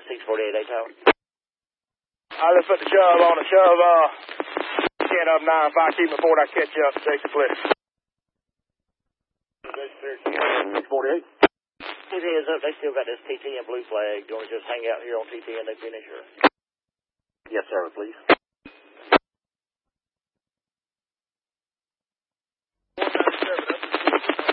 648 tower. I just put the shove on the shove, 10 of 9-5, keep me forward, I catch you up, Jason Flip. 648. TT is up, they still got this TT and blue flag. You want to just hang out here on TT and they finish her? Yes, sir, please.